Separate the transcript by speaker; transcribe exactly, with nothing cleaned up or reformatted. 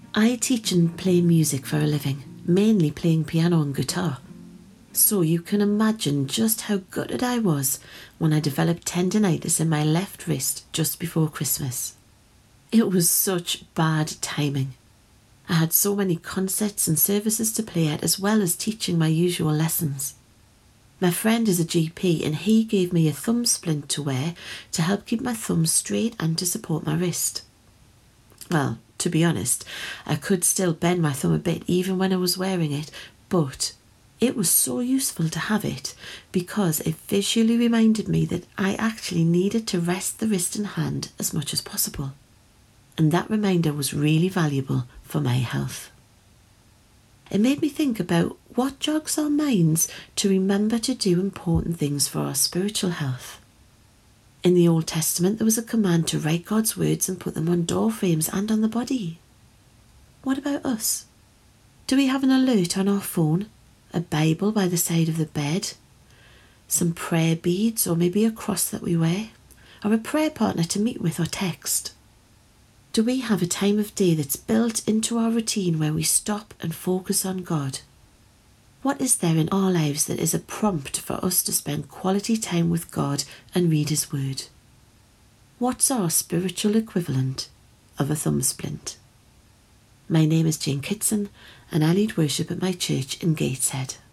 Speaker 1: I teach and play music for a living, mainly playing piano and guitar. So you can imagine just how gutted I was when I developed tendinitis in my left wrist just before Christmas. It was such bad timing. I had so many concerts and services to play at, as well as teaching my usual lessons. My friend is a G P and he gave me a thumb splint to wear to help keep my thumb straight and to support my wrist. Well, to be honest, I could still bend my thumb a bit even when I was wearing it, but it was so useful to have it because it visually reminded me that I actually needed to rest the wrist and hand as much as possible. And that reminder was really valuable for my health. It made me think about what jogs our minds to remember to do important things for our spiritual health. In the Old Testament, there was a command to write God's words and put them on door frames and on the body. What about us? Do we have an alert on our phone, a Bible by the side of the bed, some prayer beads or maybe a cross that we wear, or a prayer partner to meet with or text? Do we have a time of day that's built into our routine where we stop and focus on God? What is there in our lives that is a prompt for us to spend quality time with God and read His Word? What's our spiritual equivalent of a thumb splint? My name is Jane Kitson and I lead worship at my church in Gateshead.